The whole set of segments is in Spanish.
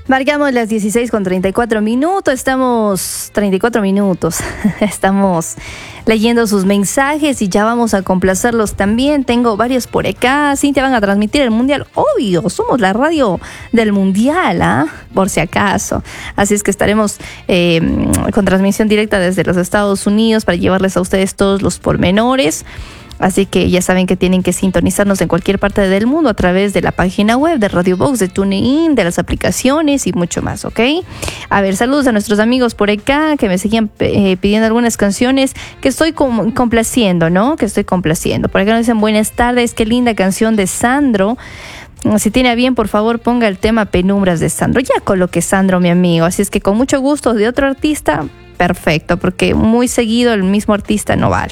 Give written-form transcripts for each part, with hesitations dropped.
Marcamos las 16:34. Estamos 34 minutos. Estamos leyendo sus mensajes y ya vamos a complacerlos también. Tengo varios por acá. Cintia, van a transmitir el Mundial. Obvio, somos la radio del Mundial, por si acaso. Así es que estaremos con transmisión directa desde los Estados Unidos para llevarles a ustedes todos los pormenores. Así que ya saben que tienen que sintonizarnos en cualquier parte del mundo a través de la página web de Radio Box, de TuneIn, de las aplicaciones y mucho más, ¿ok? A ver, saludos a nuestros amigos por acá que me seguían pidiendo algunas canciones que estoy complaciendo, ¿no? Que estoy complaciendo. Por acá nos dicen buenas tardes, qué linda canción de Sandro. Si tiene a bien, por favor, ponga el tema Penumbras de Sandro. Ya coloqué Sandro, mi amigo. Así es que con mucho gusto de otro artista, perfecto, porque muy seguido el mismo artista no vale.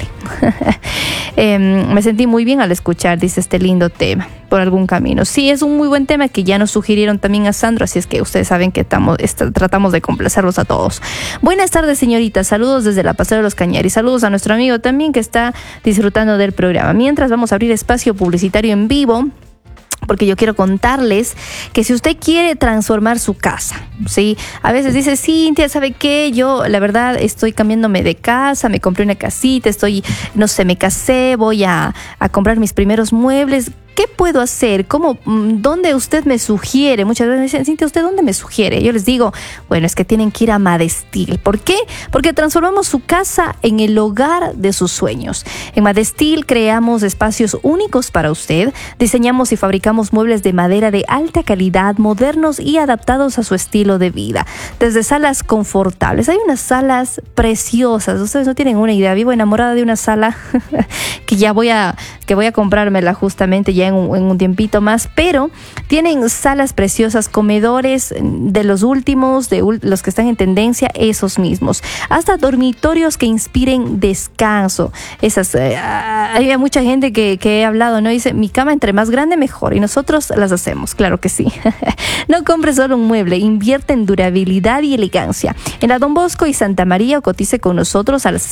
Me sentí muy bien al escuchar, dice, este lindo tema, Por algún camino. Sí, es un muy buen tema que ya nos sugirieron también a Sandro, así es que ustedes saben que tratamos de complacerlos a todos. Buenas tardes, señoritas. Saludos desde la Paseo de los Cañaris. Saludos a nuestro amigo también que está disfrutando del programa. Mientras vamos a abrir espacio publicitario en vivo, porque yo quiero contarles que si usted quiere transformar su casa, ¿sí? A veces dice, Cintia, ¿sabe qué? Yo, la verdad, estoy cambiándome de casa, me compré una casita, me casé, voy a comprar mis primeros muebles. ¿Qué puedo hacer? ¿Dónde usted me sugiere? Muchas veces me dicen, Cintia, ¿usted dónde me sugiere? Yo les digo, bueno, es que tienen que ir a Madestil. ¿Por qué? Porque transformamos su casa en el hogar de sus sueños. En Madestil creamos espacios únicos para usted. Diseñamos y fabricamos muebles de madera de alta calidad, modernos y adaptados a su estilo de vida. Desde salas confortables. Hay unas salas preciosas. Ustedes no tienen una idea. Vivo enamorada de una sala que voy a comprármela justamente ya en un tiempito más, pero tienen salas preciosas, comedores de los últimos, los que están en tendencia, esos mismos, hasta dormitorios que inspiren descanso. Hay mucha gente que he hablado, ¿no? Dice, mi cama entre más grande mejor, y nosotros las hacemos, claro que sí. No compre solo un mueble, invierte en durabilidad y elegancia. En la Don Bosco y Santa María, cotice con nosotros al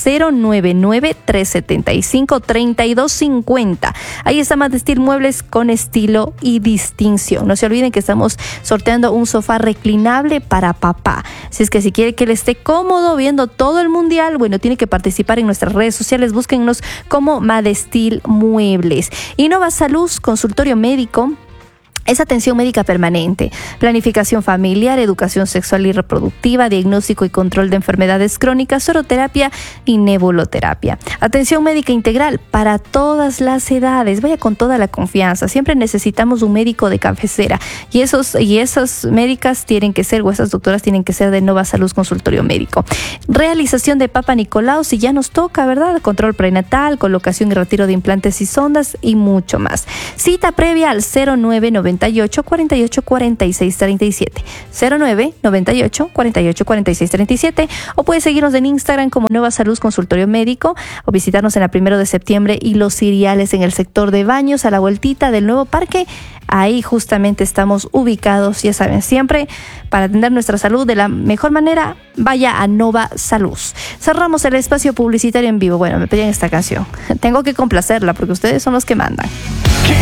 099-375-3250. Ahí está Madestil Muebles con estilo y distinción. No se olviden que estamos sorteando un sofá reclinable para papá. Si es que si quiere que él esté cómodo viendo todo el Mundial, bueno, tiene que participar en nuestras redes sociales. Búsquennos como Madestil Muebles. Innova Salud, consultorio médico. Es atención médica permanente, planificación familiar, educación sexual y reproductiva, diagnóstico y control de enfermedades crónicas, soroterapia y nebuloterapia. Atención médica integral para todas las edades. Vaya con toda la confianza. Siempre necesitamos un médico de cabecera y esas médicas tienen que ser, o esas doctoras tienen que ser de Innova Salud Consultorio Médico. Realización de Papa Nicolau, si ya nos toca, ¿verdad? Control prenatal, colocación y retiro de implantes y sondas y mucho más. Cita previa al 0998 48 46 37, 0998 48 46 37, o puede seguirnos en Instagram como Innova Salud Consultorio Médico, o visitarnos en la 1 de septiembre y Los Ciriales en el sector de Baños, a la vueltita del nuevo parque. Ahí justamente estamos ubicados, ya saben, siempre para atender nuestra salud de la mejor manera. Vaya a Innova Salud. Cerramos el espacio publicitario en vivo. Bueno, me pedían esta canción. Tengo que complacerla porque ustedes son los que mandan.